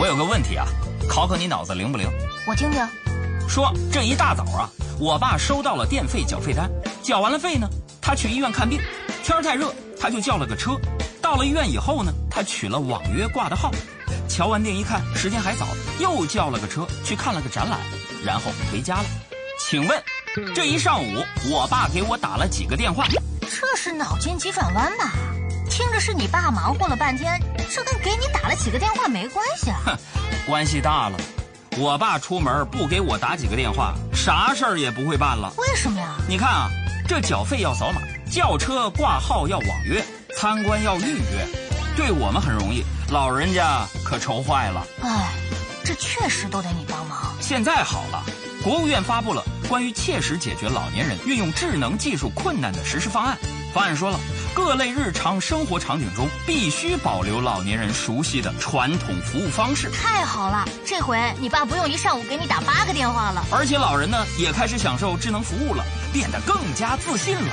有个问题啊，考考你脑子灵不灵？ 我听听。 说这一大早啊，我爸收到了电费缴费单，缴完了费呢，他去医院看病，天太热，他就叫了个车。到了医院以后呢，他取了网约挂的号，瞧完店一看时间还早，又叫了个车去看了个展览，然后回家了。请问这一上午我爸给我打了几个电话？ 这是脑筋急转弯吧？听着是你爸忙活了半天，这跟给你打了几个电话没关系啊。 哼，关系大了。我爸出门不给我打几个电话，啥事儿也不会办了。 为什么呀？ 你看啊，这缴费要扫码，叫车挂号要网约，参观要预约，对我们很容易，老人家可愁坏了。 哎，这确实都得你帮忙。 现在好了，国务院发布了关于切实解决老年人运用智能技术困难的实施方案。方案说了，各类日常生活场景中必须保留老年人熟悉的传统服务方式。 太好了，这回你爸不用一上午给你打8个电话了。 而且老人呢，也开始享受智能服务了，变得更加自信了。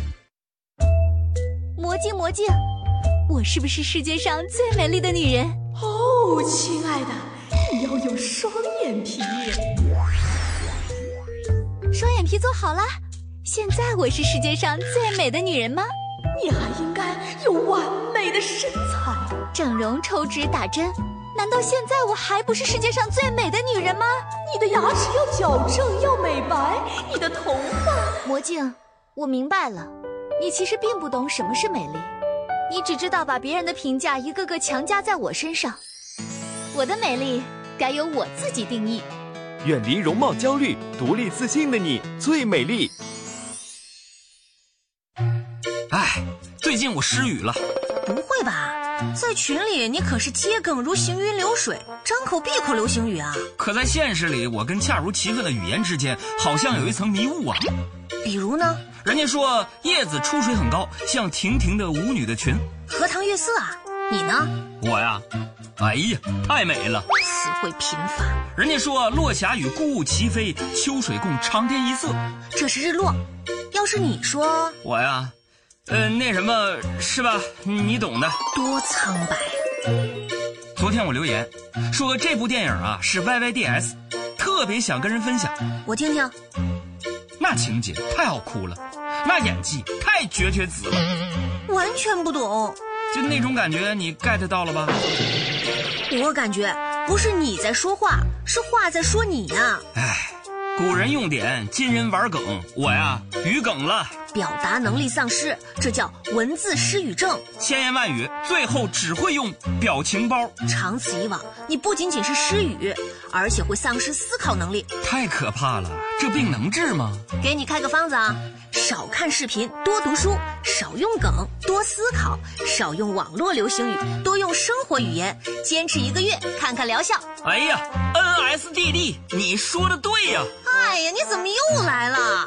魔镜魔镜，我是不是世界上最美丽的女人？ 哦，亲爱的，你要有双眼皮。 双眼皮做好了，现在我是世界上最美的女人吗？ 你还应该有完美的身材。 整容、抽脂、打针，难道现在我还不是世界上最美的女人吗？ 你的牙齿要矫正，要美白，你的头发…… 魔镜，我明白了，你其实并不懂什么是美丽，你只知道把别人的评价一个个强加在我身上。我的美丽该由我自己定义。 远离容貌焦虑，独立自信的你最美丽。 哎，最近我失语了。 不会吧？在群里你可是接梗如行云流水，张口闭口流行语啊。 可在现实里，我跟恰如其分的语言之间好像有一层迷雾啊。 比如呢？ 人家说叶子出水很高，像亭亭的舞女的裙。 荷塘月色啊。你呢？ 我呀，哎呀，太美了， 词汇贫乏。 人家说落霞与孤鹜齐飞，秋水共长天一色， 这是日落。要是你说我呀，那什么是吧？你懂的。 多苍白。 昨天我留言说这部电影啊是 YYDS， 特别想跟人分享。 我听听。 那情节太好哭了，那演技太绝绝子了， 完全不懂。 就那种感觉你 get 到了吧？ 我感觉不是你在说话，是话在说你呀。 哎，古人用典，今人玩梗，我呀语梗了， 表达能力丧失，这叫文字失语症。 千言万语，最后只会用表情包。 长此以往，你不仅仅是失语，而且会丧失思考能力。 太可怕了，这病能治吗？ 给你开个方子啊，少看视频，多读书，少用梗，多思考，少用网络流行语，多用生活语言，坚持1个月，看看疗效。 哎呀 ，NSDD， 你说的对呀。 哎呀，你怎么又来了？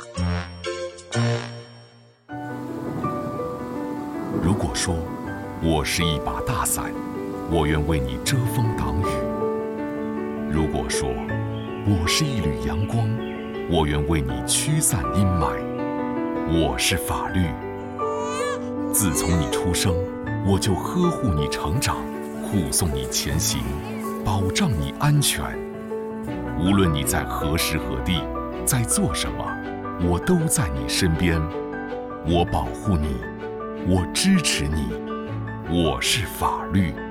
如果说我是一把大伞，我愿为你遮风挡雨；如果说我是一缕阳光，我愿为你驱散阴霾。我是法律，自从你出生，我就呵护你成长，护送你前行，保障你安全。无论你在何时何地，在做什么，我都在你身边。我保护你，我支持你，我是法律。